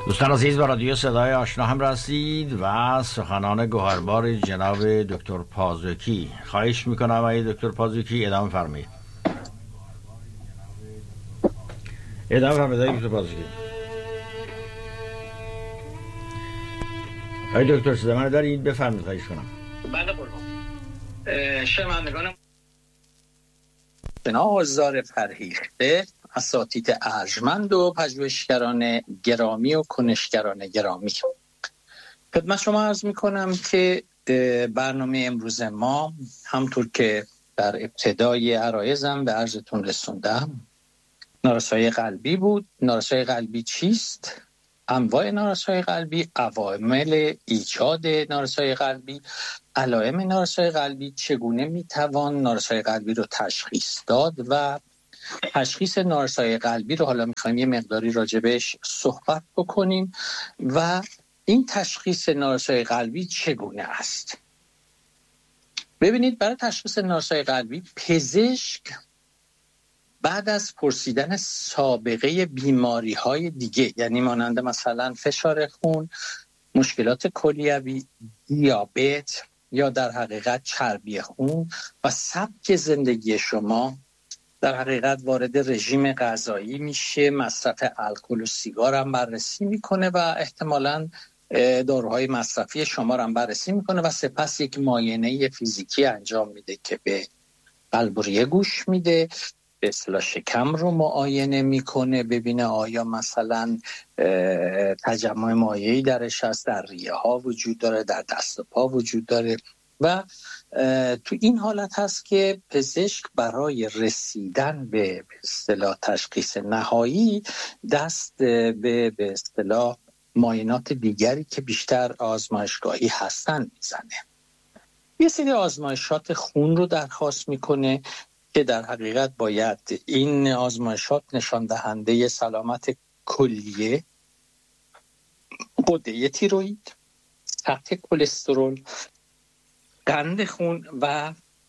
دوستان عزیز، با رادیو صدای آشنا هم رسید و سخنان گوهربار جناب دکتر پازوکی. خواهش میکنم آقای دکتر پازوکی ادامه فرمایید. ادامه فرمایید دکتر پازوکی. آقای دکتر صدا من دارید؟ بفرمایید. خواهش کنم. بله قربان. شنوندگان جناب آزار فرهیخته، اساتید ارجمند و پژوهشگران گرامی و کنشگران گرامی، خدمت شما عرض میکنم که برنامه امروز ما همطور که در ابتدای عرایزم به عرضتون رسوندم نارسایی قلبی بود. نارسایی قلبی چیست؟ انواع نارسایی قلبی، عوامل ایجاد نارسایی قلبی، علائم نارسایی قلبی، چگونه میتوان نارسایی قلبی رو تشخیص داد و تشخیص نارسایی قلبی رو حالا میخوایم یه مقداری راجبش صحبت بکنیم و این تشخیص نارسایی قلبی چگونه است. ببینید، برای تشخیص نارسایی قلبی پزشک بعد از پرسیدن سابقه بیماری‌های دیگه، یعنی مانند مثلا فشار خون، مشکلات کلیوی، دیابت یا در حقیقت چربی خون و سبک زندگی شما، در حقیقت وارد رژیم غذایی میشه، مصرف الکل و سیگار هم بررسی میکنه و احتمالاً داروهای مصرفی شما هم بررسی میکنه و سپس یک معاینه فیزیکی انجام میده که به قلب و ریه گوش میده، به اصطلاح شکم رو معاینه میکنه ببینه آیا مثلا تجمع مایعی درش هست، در ریه ها وجود داره، در دست و پا وجود داره و تو این حالت هست که پزشک برای رسیدن به اصطلاح تشخیص نهایی دست به اصطلاح معاینات دیگری که بیشتر آزمایشگاهی هستن میزنه. یه سری آزمایشات خون رو درخواست میکنه که در حقیقت باید این آزمایشات نشان دهنده سلامت کلیه، غده تیروئید، سطح کلسترول، قند خون و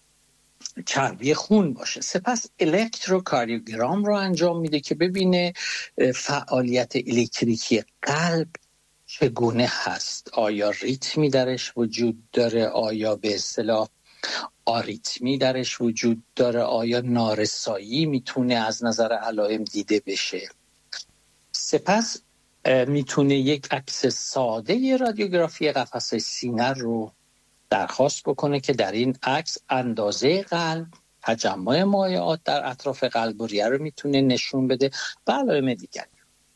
چربی خون باشه. سپس الکتروکاردیوگرام رو انجام میده که ببینه فعالیت الکتریکی قلب چگونه هست، آیا ریتمی درش وجود داره، آیا به اصطلاح آریتمی درش وجود داره، آیا نارسایی میتونه از نظر علائم دیده بشه. سپس میتونه یک عکس ساده رادیوگرافی قفسه سینه رو درخواست بکنه که در این عکس اندازه قلب، تجمع مایعات در اطراف قلب و ریه رو میتونه نشون بده و علائم دیگری.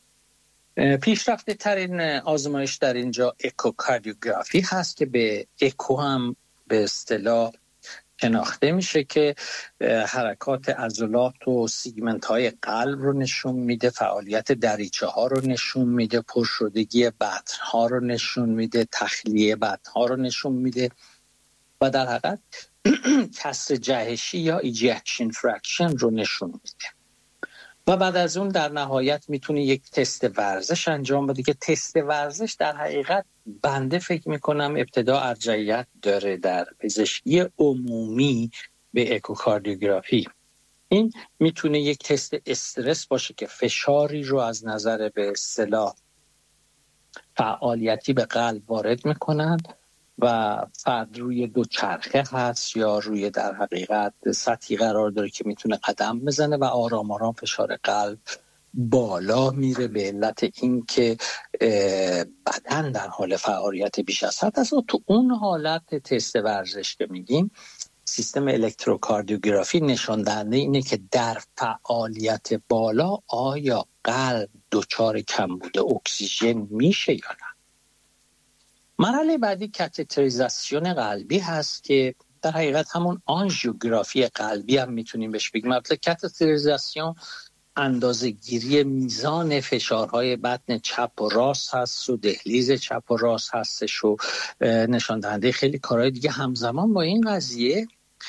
پیشرفته ترین آزمایش در اینجا اکوکاردیوگرافی هست که به اکو هم به اصطلاح شناخته میشه که حرکات عضلات و سیگمنت های قلب رو نشون میده، فعالیت دریچه ها رو نشون میده، پرشدگی بطن ها رو نشون میده، تخلیه بطن ها رو نشون میده و در حقیقت کسر جهشی یا ایجکشن فرکشن رو نشون میده. و بعد از اون در نهایت میتونه یک تست ورزش انجام بده که تست ورزش در حقیقت بنده فکر میکنم ابتدا ارجحیت داره در پزشکی عمومی به اکوکاردیوگرافی. این میتونه یک تست استرس باشه که فشاری رو از نظر به اصطلاح فعالیتی به قلب وارد میکنند و فرد روی دو چرخه هست یا روی در حقیقت سطحی قرار داره که میتونه قدم بزنه و آرام آرام فشار قلب بالا میره به علت این که بدن در حال فعالیت بیش از حد است. تو اون حالت تست ورزش که میگیم سیستم الکتروکاردیوگرافی نشان دهنده اینه که در فعالیت بالا آیا قلب دچار کمبود اکسیژن میشه یا نه. مرحله بعدی کاتتریزاسیون قلبی هست که در حقیقت همون آنژیوگرافی قلبی هم میتونیم بهش بگیم. مطلب کاتتریزاسیون اندازه‌گیری میزان فشارهای بطن چپ و راست هست و دهلیز چپ و راست هستش و نشان دهنده خیلی کارهای دیگه. همزمان با این قضیه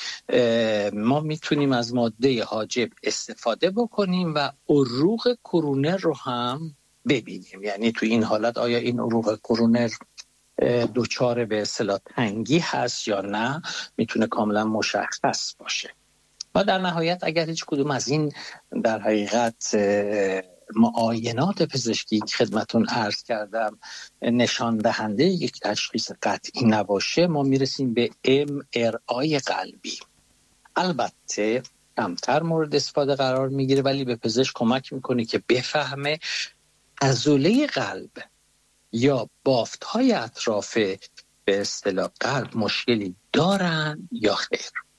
ما میتونیم از ماده حاجب استفاده بکنیم و عروق کرونر رو هم ببینیم. یعنی تو این حالت آیا این عروق کرونر دوچار به اصطلاح تنگی هست یا نه میتونه کاملا مشخص باشه. و در نهایت اگر هیچ کدوم از این در حقیقت معاینات پزشکی که خدمتون عرض کردم نشان دهنده یک تشخیص قطعی نباشه، ما میرسیم به MRI قلبی. البته کمتر مورد استفاده قرار میگیره، ولی به پزشک کمک میکنه که بفهمه عضله قلب یا بافت‌های اطراف به اصطلاح قلب مشکلی دارن یا خیر.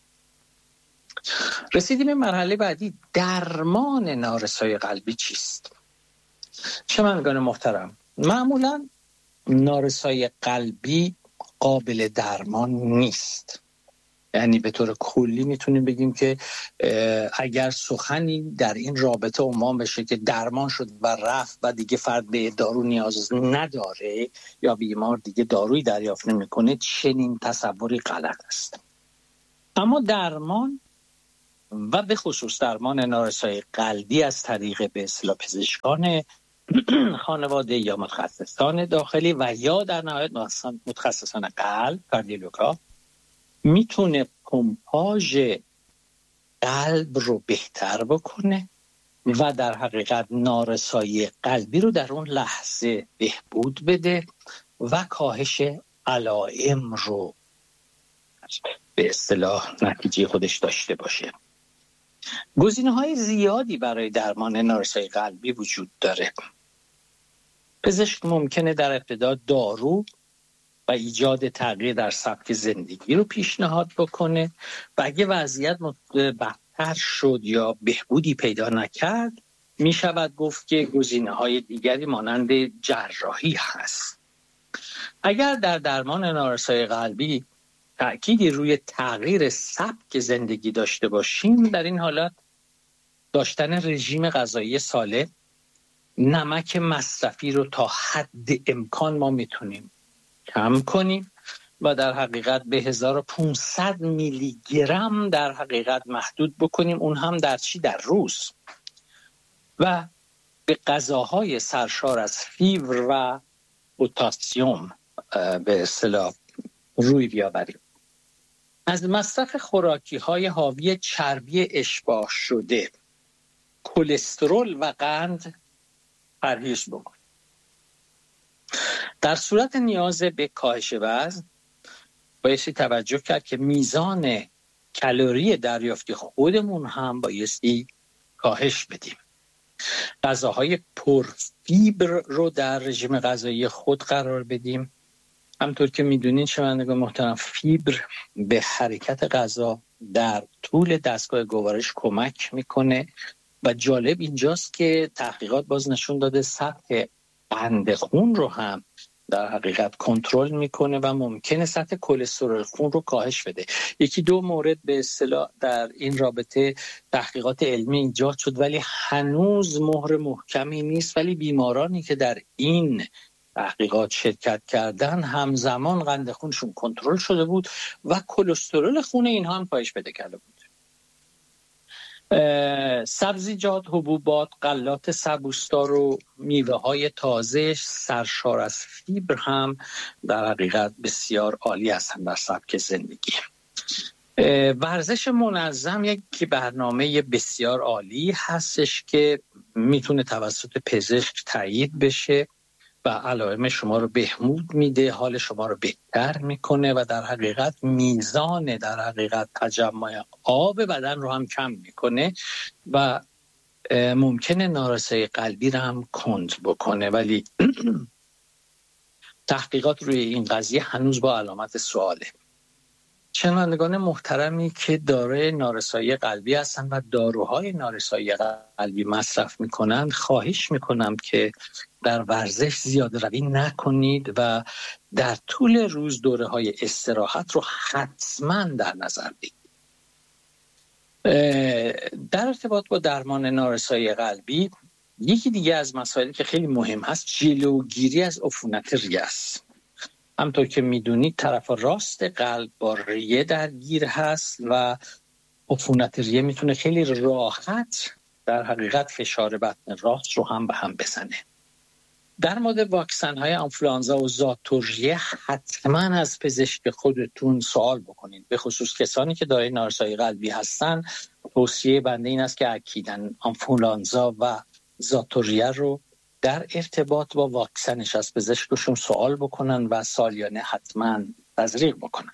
رسیدیم به مرحله بعدی، درمان نارسایی قلبی چیست؟ شنوندگان محترم، معمولا نارسایی قلبی قابل درمان نیست. یعنی به طور کلی میتونیم بگیم که اگر سخنی در این رابطه عنوان بشه که درمان شد و رفت و دیگه فرد به دارو نیاز نداره یا بیمار دیگه دارویی دریافت نمیکنه، چنین تصوری غلط است. اما درمان و به خصوص درمان نارسایی قلبی از طریق به اصطلاح پزشکان خانواده یا متخصصان داخلی و یا در نهایت متخصصان قلب کاردیولوژا میتونه پمپاژ قلب رو بهتر بکنه و در حقیقت نارسایی قلبی رو در اون لحظه بهبود بده و کاهش علائم رو به اصطلاح نتیجه خودش داشته باشه. گزینه‌های زیادی برای درمان نارسایی قلبی وجود داره. پزشک ممکنه در ابتدا دارو و ایجاد تغییر در سبک زندگی رو پیشنهاد بکنه و اگه وضعیت بدتر شد یا بهبودی پیدا نکرد، می شود گفت که گزینه‌های دیگری مانند جراحی هست. اگر در درمان نارسایی قلبی تأکیدی روی تغییر سبک زندگی داشته باشیم، در این حالت داشتن رژیم غذایی سالم، نمک مصرفی رو تا حد امکان ما میتونیم کم کنیم و در حقیقت به 1500 میلی گرم در حقیقت محدود بکنیم، اون هم در روز، و به غذاهای سرشار از فیبر و پتاسیم به اصطلاح روی بیاوریم. از مصرف خوراکی‌های حاوی چربی اشباع شده، کلسترول و قند پرهیز بکنیم. در صورت نیاز به کاهش وزن بایستی توجه کرد که میزان کالری دریافتی خودمون هم بایستی کاهش بدیم. غذاهای پرفیبر رو در رژیم غذایی خود قرار بدیم. همطور که میدونین شنوندگان محترم، فیبر به حرکت غذا در طول دستگاه گوارش کمک میکنه و جالب اینجاست که تحقیقات باز نشون داده سطح قند خون رو هم در حقیقت کنترل میکنه و ممکنه سطح کلسترول خون رو کاهش بده. یکی دو مورد به اصطلاح در این رابطه تحقیقات علمی ایجاد شد ولی هنوز مهر محکمی نیست، ولی بیمارانی که در این تحقیقات شرکت کردن همزمان قند خونشون کنترل شده بود و کلسترول خون اینها هم کاهش پیدا کرده بود. سبزیجات، حبوبات، غلات سبوسدار و میوه‌های تازه سرشار از فیبر هم در حقیقت بسیار عالی هستند در سبک زندگی. ورزش منظم یک برنامه بسیار عالی هستش که میتونه توسط پزشک تایید بشه و علائم شما رو بهبود میده، حال شما رو بهتر میکنه و در حقیقت میزان در حقیقت تجمع آب بدن رو هم کم میکنه و ممکنه نارسایی قلبی رو هم کند بکنه، ولی تحقیقات روی این قضیه هنوز با علامت سواله. شنوندگان محترمی که دارای نارسایی قلبی هستن و داروهای نارسایی قلبی مصرف میکنن، خواهش میکنم که در ورزش زیاده روی نکنید و در طول روز دوره‌های استراحت رو حتما در نظر بگیرید. در ارتباط با درمان نارسایی قلبی یکی دیگه از مسائلی که خیلی مهم هست جلوگیری از عفونت ریه است. همطور که میدونید طرف راست قلب با ریه درگیر هست و عفونت ریه میتونه خیلی راحت در حقیقت فشار بطن راست رو هم به هم بزنه. در مورد واکسن های آنفولانزا و ذات‌الریه حتما از پزشک خودتون سوال بکنید، به خصوص کسانی که دارای نارسایی قلبی هستن. توصیه بنده این است که اکیداً آنفولانزا و ذاتوریه رو در ارتباط با واکسنش از پزشکشون سوال بکنن و سالیانه حتما تزریق بکنن.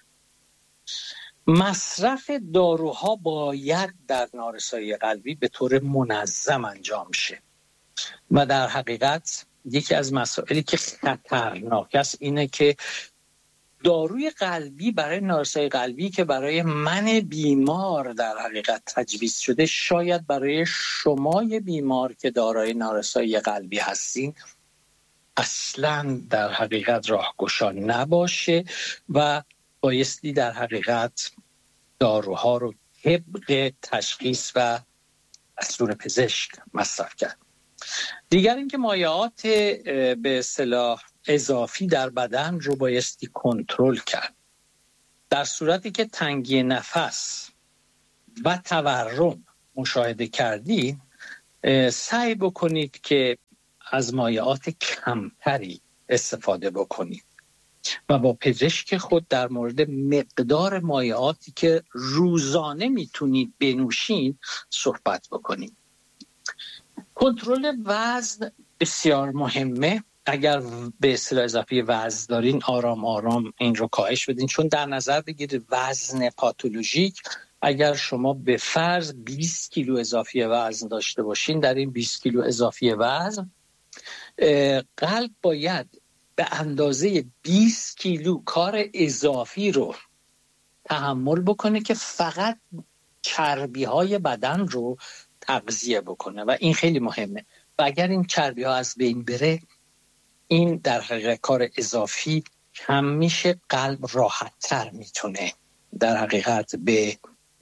مصرف داروها باید در نارسایی قلبی به طور منظم انجام شه و در حقیقت یکی از مسائلی که خطرناک است اینه که داروی قلبی برای نارسایی قلبی که برای من بیمار در حقیقت تجویز شده، شاید برای شمای بیمار که دارای نارسایی قلبی هستین اصلا در حقیقت راهگشا نباشه و بایستی در حقیقت داروها رو طبق تشخیص و دستور پزشک مصرف کرد. دیگر اینکه مایعات به اصطلاح اضافی در بدن رو بایستی کنترل کرد. در صورتی که تنگی نفس و تورم مشاهده کردید، سعی بکنید که از مایعات کمتری استفاده بکنید و با پزشک خود در مورد مقدار مایعاتی که روزانه میتونید بنوشین صحبت بکنید. کنترل وزن بسیار مهمه. اگر به اصطلاح اضافی وزن دارین آرام آرام این رو کاهش بدین، چون در نظر بگیرید وزن پاتولوژیک اگر شما به فرض 20 کیلو اضافی وزن داشته باشین، در این 20 کیلو اضافی وزن قلب باید به اندازه 20 کیلو کار اضافی رو تحمل بکنه که فقط چربی های بدن رو تغذیه بکنه و این خیلی مهمه. و اگر این چربی ها از بین بره، این در حقیقت کار اضافی کم میشه، قلب راحت تر میتونه در حقیقت به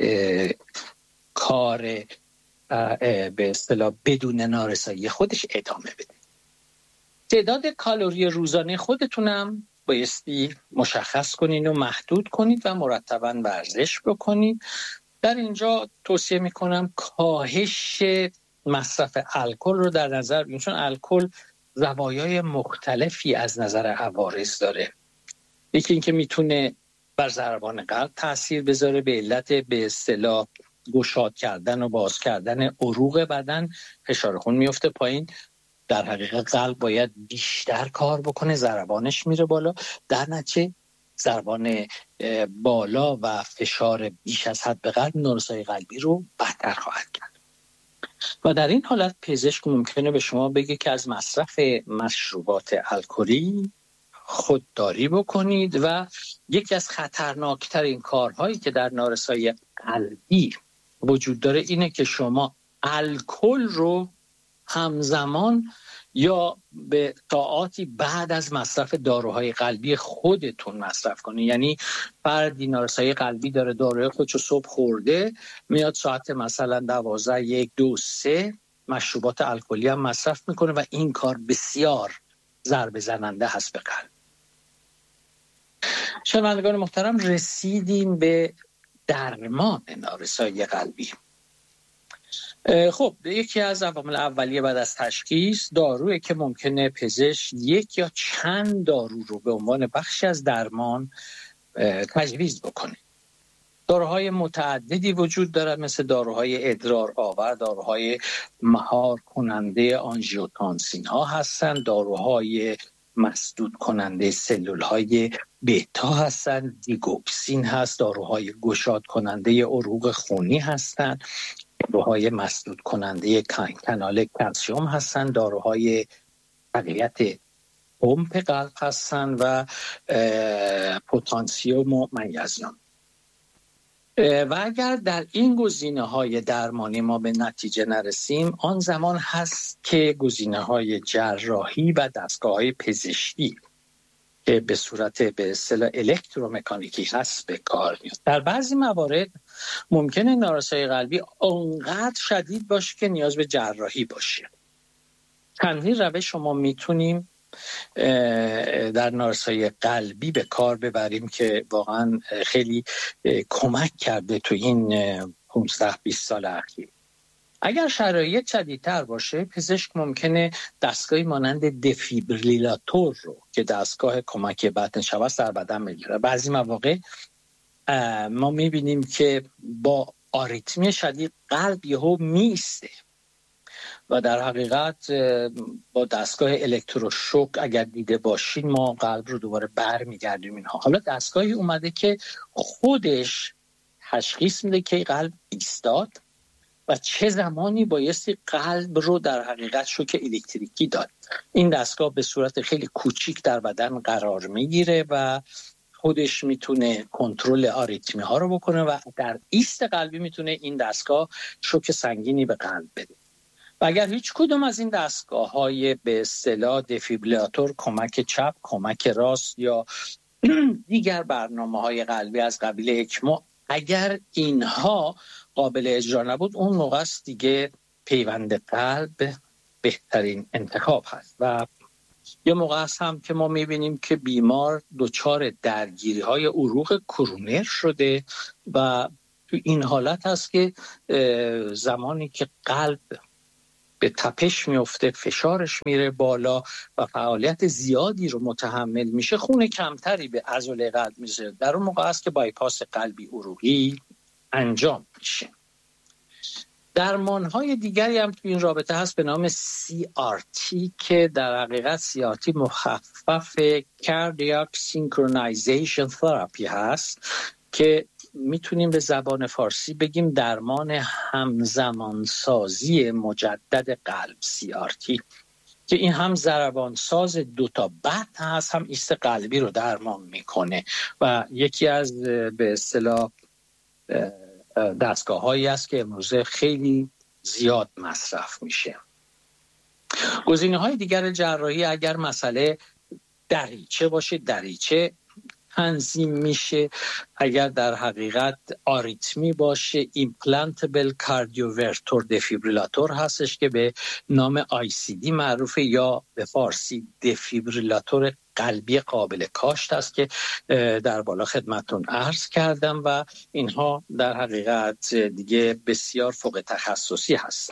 کار به اصطلاح بدون نارسایی خودش ادامه بده. تعداد کالری روزانه خودتونم بایستی مشخص کنین و محدود کنید و مرتباً ورزش بکنید. در اینجا توصیه میکنم کاهش مصرف الکل رو در نظر بگیرید، چون الکل زوایای مختلفی از نظر عوارض داره. یکی اینکه میتونه بر ضربان قلب تاثیر بذاره به علت به اصطلاح گشاد کردن و باز کردن عروق بدن، فشار خون میفته پایین، در حقیقت قلب باید بیشتر کار بکنه، ضربانش میره بالا، در نتیجه ضربان بالا و فشار بیش از حد به قلب نارسایی قلبی رو بدتر خواهد کرد. و در این حالت پزشک ممکنه به شما بگه که از مصرف مشروبات الکلی خودداری بکنید و یکی از خطرناکترین کارهایی که در نارسایی قلبی وجود داره اینه که شما الکل رو همزمان یا به ساعاتی بعد از مصرف داروهای قلبی خودتون مصرف کنید. یعنی فردی نارسایی قلبی داره، داروهای خودشو صبح خورده، میاد ساعت مثلا 12 1 2 3 مشروبات الکلی هم مصرف میکنه و این کار بسیار ضربه زننده هست به قلب. شنوندگان محترم، رسیدیم به درمان نارسایی قلبی. خب یکی از عوامل اولیه بعد از تشخیص دارویی که ممکنه پزشک یک یا چند دارو رو به عنوان بخشی از درمان تجویز بکنه. داروهای متعددی وجود داره، مثل داروهای ادرار آور، داروهای مهار کننده آنژیوتانسین ها هستن، داروهای مسدود کننده سلول های بتا هستن، دیگوکسین هست، داروهای گشاد کننده عروق خونی هستن، داروهای مسدود کننده کانال کلسیم هستن، داروهای تقویت پمپ قلب هستن و پتانسیم و منیزیم. و اگر در این گزینه‌های درمانی ما به نتیجه نرسیم، آن زمان هست که گزینه‌های جراحی و دستگاه‌های پزشکی که به صورت به اصطلاح الکترومکانیکی هست به کار میاد. در بعضی موارد ممکنه نارسایی قلبی اونقدر شدید باشه که نیاز به جراحی باشه. چندین روش شما میتونیم در نارسایی قلبی به کار ببریم که واقعا خیلی کمک کرده تو این 15-20 سال اخیر. اگر شرایط شدیدتر باشه، پزشک ممکنه دستگاهی مانند دفیبریلاتور رو که دستگاه کمک بدنشوست در بدن بگیره. بعضی مواقع ما میبینیم که با آریتمی شدید قلب یهو میسته و در حقیقت با دستگاه الکتروشوک اگر دیده باشین ما قلب رو دوباره برمیگردیم اینها. حالا دستگاهی اومده که خودش تشخیص میده که قلب ایستاد و چه زمانی بایستی قلب رو در حقیقت شوک الکتریکی داد. این دستگاه به صورت خیلی کوچیک در بدن قرار میگیره و خودش میتونه کنترل آریتمی ها رو بکنه و در ایست قلبی میتونه این دستگاه شوک سنگینی به قلب بده. و اگر هیچ کدوم از این دستگاه های به اصطلاح دفیبریلاتور، کمک چپ، کمک راست یا دیگر برنامه های قلبی از قبیل اکمو، اگر اینها قابل اجرا نبود، اون موقع است دیگه پیوند قلب بهترین انتخاب هست. و یه موقع هست هم که ما میبینیم که بیمار دچار درگیری های عروق کرونر شده و تو این حالت هست که زمانی که قلب به تپش میفته، فشارش میره بالا و فعالیت زیادی رو متحمل میشه، خون کمتری به عضله قلب میشه. در اون موقع است که بایپاس قلبی عروقی انجام میشه. درمانهای دیگری هم تو این رابطه هست به نام CRT که در حقیقت CRT مخفف Cardiac Synchronization Therapy هست که میتونیم به زبان فارسی بگیم درمان همزمانسازی مجدد قلب CRT، که این هم ضربان ساز دوتا بط هست، هم ایست قلبی رو درمان میکنه و یکی از به اصطلاح دستگاه هایی است که امروزه خیلی زیاد مصرف میشه. گزینه های دیگر جراحی اگر مسئله دریچه باشه، دریچه تنظیم میشه. اگر در حقیقت آریتمی باشه، ایمپلانتبل کاردیوورتور دفیبریلاتور هستش که به نام ICD معروفه، یا به فارسی دفیبریلاتور قلبی قابل کاشت است که در بالا خدمتون عرض کردم و اینها در حقیقت دیگه بسیار فوق تخصصی هستن.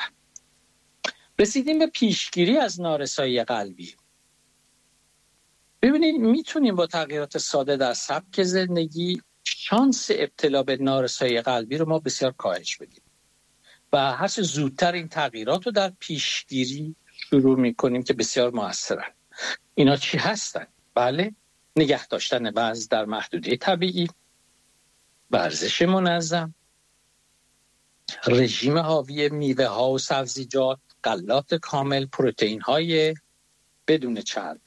رسیدیم به پیشگیری از نارسایی قلبی. ببینید میتونیم با تغییرات ساده در سبک زندگی شانس ابتلا به نارسایی قلبی رو ما بسیار کاهش بدیم و هر چه زودتر این تغییرات رو در پیشگیری شروع میکنیم که بسیار موثرن. اینا چی هستن؟ بله، نگه داشتن وزن در محدوده طبیعی، ورزش منظم، رژیم حاوی میوه ها و سبزیجات، غلات کامل، پروتئین های بدون چربی،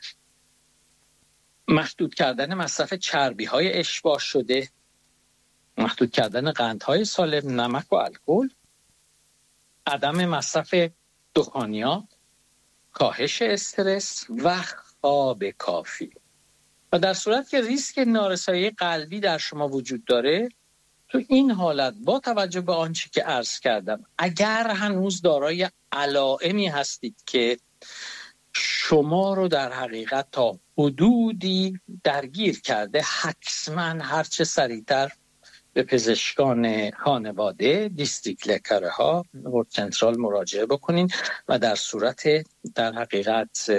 محدود کردن مصرف چربی های اشباع شده، محدود کردن قندهای سالم، نمک و الکل، عدم مصرف دخانیات، کاهش استرس و خواب کافی. و در صورت که ریسک نارسایی قلبی در شما وجود داره، تو این حالت با توجه به آنچه که عرض کردم، اگر هنوز دارای علائمی هستید که شما رو در حقیقت تا حدودی درگیر کرده، حتما هرچه سریعتر به پزشکان خانواده، دیستریکت لکرها، ورد سنترال مراجعه بکنین و در صورت در حقیقت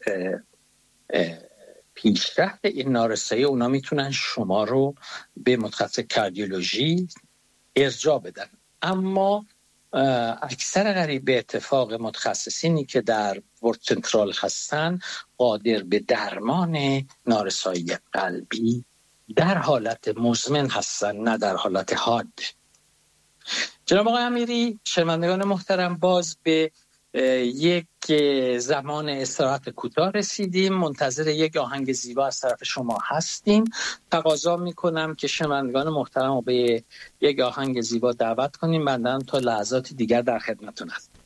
پیشرفت این نارسایی اونا میتونن شما رو به متخصص کاردیولوژی ارجاع بدن. اما اکثر قریب به اتفاق متخصصینی که در ورد سنترال هستن قادر به درمان نارسایی قلبی در حالت مزمن هستن، نه در حالت حاد. جناب آقای امیری، شنوندگان محترم، باز به یک زمان استراحت کوتاه رسیدیم. منتظر یک آهنگ زیبا از طرف شما هستیم. تقاضا میکنم که شنوندگان محترم رو به یک آهنگ زیبا دعوت کنیم. بندم تا لحظات دیگر در خدمتتون هستم.